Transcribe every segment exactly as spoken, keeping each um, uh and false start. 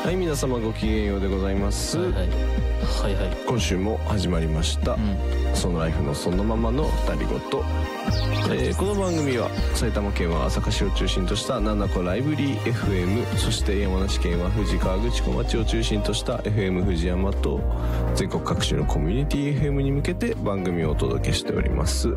はい、皆様ごきげんようでございます。 はいはい、はいはい、 今週も始まりました、うん、そのライフのそのままの二人ごと、えー、この番組は埼玉県は朝霞市を中心とした七子ライブリー エフエム、 そして山梨県は富士河口湖町を中心とした エフエム 富士山と全国各地のコミュニティ エフエム に向けて番組をお届けしております、うん、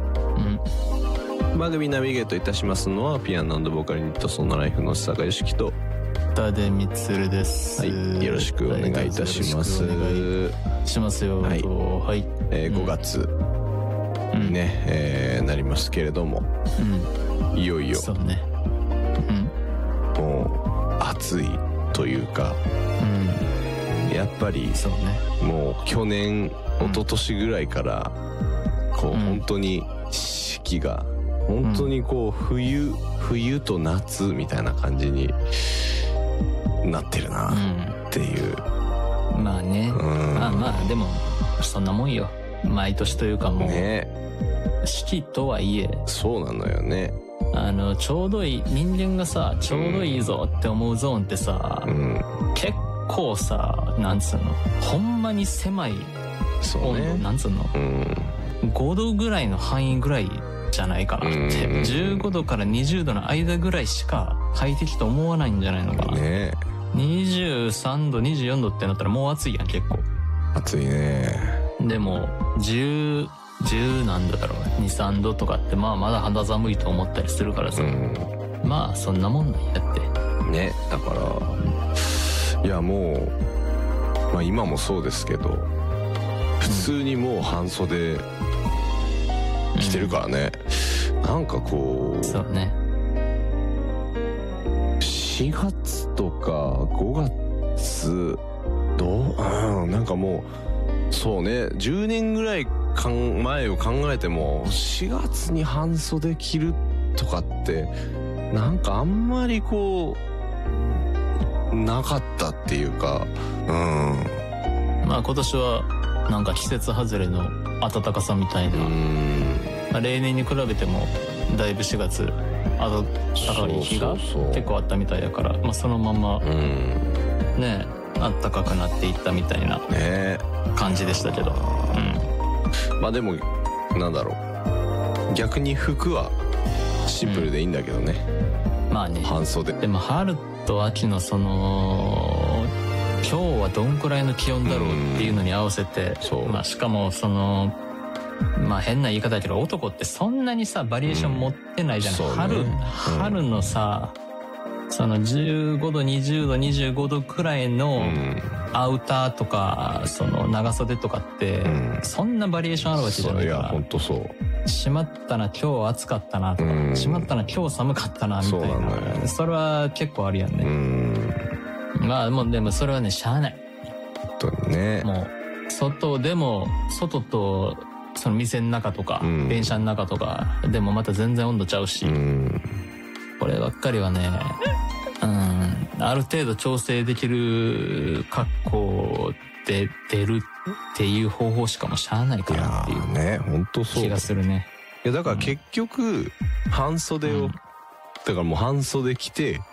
番組ナビゲートいたしますのはピアノ&ボーカルユニットそのライフの須坂由樹と田出満です、 はい、よろしくお願いいたします。 お願いしますよ。 はい、はい、えー、ごがつにね、うん、えー、なりますけれども、うん、いよいよそうね、うん、 もう暑いというか、うん、やっぱりそうね、 もう去年一昨年ぐらいからこう、うん、本当に四季が本当にこう冬、冬と夏みたいな感じになってるなっていう、 うん、まあね、うん、まあまあでもそんなもんよ、毎年というかもう、ね、四季とはいえそうなのよね。 あのちょうどいい、人間がさちょうどいいぞって思うゾーンってさ、うん、結構さ、なんつうの、ほんまに狭い温度、ね、なんつうの、うん、ごどぐらいの範囲ぐらいじゃないかなって、うん、じゅうごどからにじゅうどの間ぐらいしか快適と思わないんじゃないのかな、ね、にじゅうさんどにじゅうよんどってなったらもう暑いやん、結構暑いね。でもじゅう、じゅうなんだろう、にさんどとかってまあまだ肌寒いと思ったりするからさ、うん、まあそんなもんなんやってね。だからいやもう、まあ今もそうですけど普通にもう半袖着てるからね、うん、なんかこうそうね、 しがつとかごがつどう、うん、なんかもうそうね、じゅうねんぐらい前を考えてもしがつに半袖着るとかってなんかあんまりこうなかったっていうか、うん、 まあ今年はなんか季節外れの暖かさみたいな、うん、まあ、例年に比べてもだいぶしがつ暖かい日が結構あったみたいだから、まあ、そのまま、うん、ね暖かくなっていったみたいな感じでしたけど、 うん、まあでもなんだろう、逆に服はシンプルでいいんだけどね、うん、まあね、半袖でも春と秋のその今日はどんくらいの気温だろうっていうのに合わせて、うん、まあ、しかもそのまあ変な言い方だけど男ってそんなにさバリエーション持ってないじゃない、うん、春、うん、春のさそのじゅうごどにじゅうどにじゅうごどくらいのアウターとかその長袖とかってそんなバリエーションあるわけじゃないから、 いや本当そう、 しまったな今日暑かったなとか、うん、しまったな今日寒かったなみたい な, そうなのよ、それは結構あるやんね、うん、まあもうでもそれはねしゃあない、 本当にね、 もう外でも外とその店の中とか、うん、電車の中とかでもまた全然温度ちゃうし、うん、こればっかりはね、うん、ある程度調整できる格好で出るっていう方法しかもしゃあないかなっていうね、本当そう気がするね。 いやだから結局半袖を、うん、だからもう半袖着て